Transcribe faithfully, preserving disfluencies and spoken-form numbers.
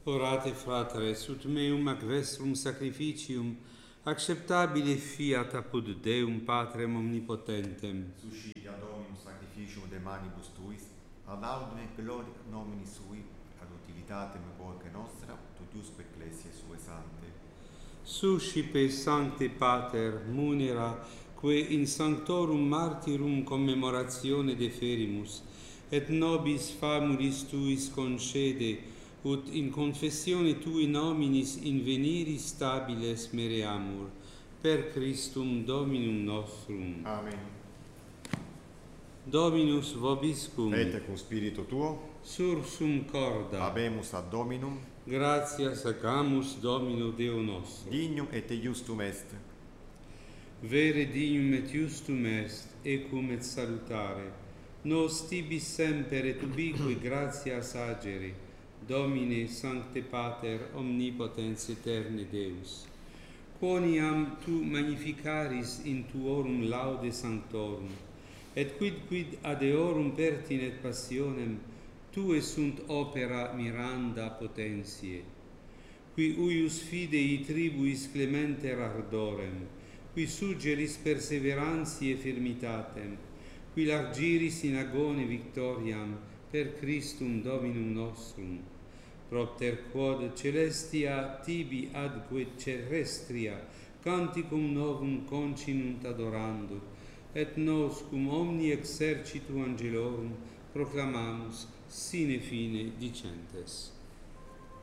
Orate, fratres, ut meum ac vestrum sacrificium acceptabile fiat apud Deum Patrem omnipotentem. Suscitia Dominum sacrificium de manibus tuis, ad laudem et gloria nomini sui, ad utilitatem evoque nostra, totiusque ecclesiae sue sante. Suscipe Sancte Pater munera, que in sanctorum martyrum commemoratione deferimus, et nobis famulis tuis concede, ut in confessione tui nominis inveniris stabiles mereamur, per Christum Dominum nostrum. Amen. Dominus vobiscum. Et cum spiritu tuo, Sursum corda. habemus ad Dominum, Gratias agamus Domino Deo nostro. dignum et justum est. Vere dignum et justum est, ecum et salutare. Nos tibi semper et ubique gratias agere, Domine Sancte Pater omnipotens aeterne Deus. Quoniam tu magnificaris in tuorum laude sanctorum, et quid quid ad eorum pertinet passionem, tue sunt opera miranda potentiae, qui uius fidei tribuis clementer ardorem, qui suggeris perseverantiae firmitatem, qui largiris in agone victoriam per Christum Dominum nostrum, propter quod celestia tibi adque terrestria canticum novum continunt adorando, et nos cum omni exercitu angelorum proclamamus sine fine dicentes.